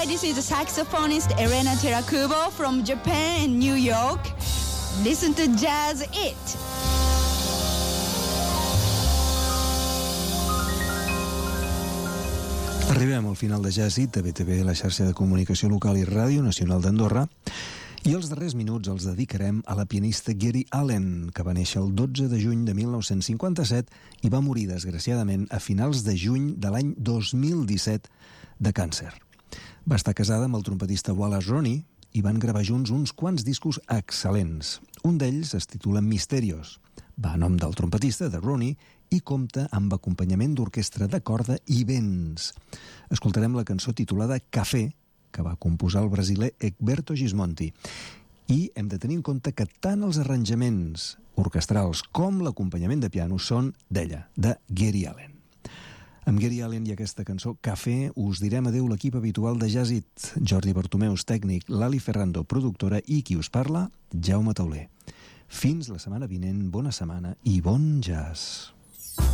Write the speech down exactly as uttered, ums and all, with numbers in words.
this is saxophonist Elena Terakubo from Japan and New York. Listen to Jazz It. Arribem al final de Jazz It, a B T V, la xarxa de comunicació local i ràdio nacional d'Andorra, i els darrers minuts els dedicarem a la pianista Geri Allen, que va néixer el dotze de juny de mil nou-cents cinquanta-set i va morir, desgraciadament, a finals de juny de l'any dos mil disset de càncer. Va estar casada amb el trompetista Wallace Roney i van gravar junts uns quants discos excel·lents. Un d'ells es titula Misterios. Va a nom del trompetista, de Roney, i compta amb acompanyament d'orquestra de corda i vents. Escoltarem la cançó titulada Café, que va composar el brasiler Egberto Gismonti. I hem de tenir en compte que tant els arranjaments orquestrals com l'acompanyament de piano són d'ella, de Geri Allen. Amb Geri Allen i aquesta cançó, Café, us direm adeu l'equip habitual de Jazz It. Jordi Bartomeus, tècnic, Lali Ferrando, productora, i qui us parla, Jaume Tauler. Fins la setmana vinent, bona setmana i bon jazz.